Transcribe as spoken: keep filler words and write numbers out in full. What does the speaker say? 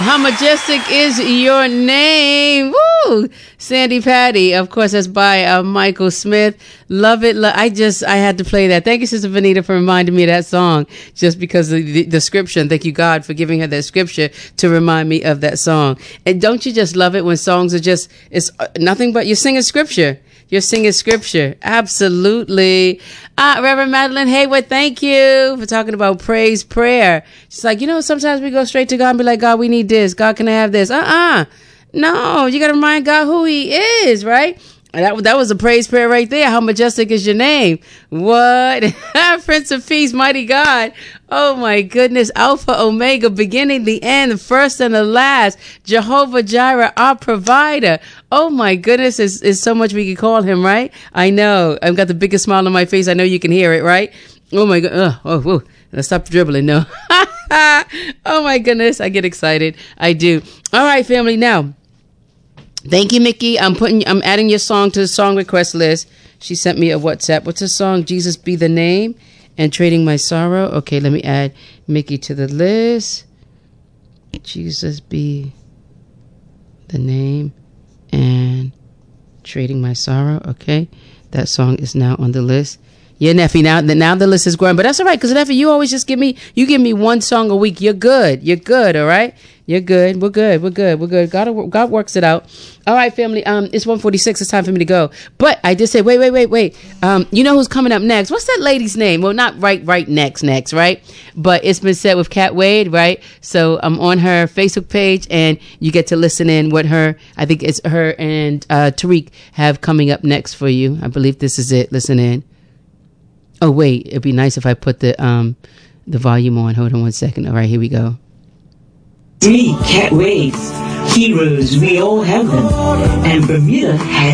How Majestic Is Your Name. Woo! Sandy Patty. Of course, that's by uh, Michael Smith. Love it. Lo- I just, I had to play that. Thank you, Sister Vanita, for reminding me of that song just because of the, the scripture. And thank you, God, for giving her that scripture to remind me of that song. And don't you just love it when songs are just, it's nothing but you're singing scripture. You're singing scripture. Absolutely. Uh, Reverend Madeline Hayward, thank you for talking about praise prayer. She's like, you know, sometimes we go straight to God and be like, God, we need this. God, can I have this? Uh-uh. No, you got to remind God who he is, right? That, that was a praise prayer right there. How majestic is your name? What? Prince of Peace, mighty God. Oh my goodness. Alpha, Omega, beginning, the end, the first and the last. Jehovah Jireh, our provider. Oh my goodness. There's, there's so much we can call him, right? I know. I've got the biggest smile on my face. I know you can hear it, right? Oh my God. Oh, oh, whoa. Let's stop dribbling. No. Oh my goodness. I get excited. I do. All right, family. Now, thank you, Mickey. I'm putting, I'm adding your song to the song request list. She sent me a WhatsApp. What's the song? Jesus Be the Name and Trading My Sorrow. Okay, let me add Mickey to the list. Jesus Be the Name and Trading My Sorrow. Okay, that song is now on the list. Yeah, Neffy, now, now the list is growing. But that's all right, because Neffy, you always just give me, you give me one song a week. You're good. You're good, all right? You're good. We're good. We're good. We're good. God, God works it out. All right, family. Um, it's one forty-six. It's time for me to go. But I did say, wait, wait, wait, wait. Um, you know who's coming up next? What's that lady's name? Well, not right, right next, next, right? But it's been said with Cat Wade, right? So I'm on her Facebook page, and you get to listen in what her, I think it's her and uh, Tariq have coming up next for you. I believe this is it. Listen in. Oh, wait, it'd be nice if I put the um the volume on. Hold on one second. All right, here we go. Three Cat Waves. Heroes, we all have them. And Bermuda has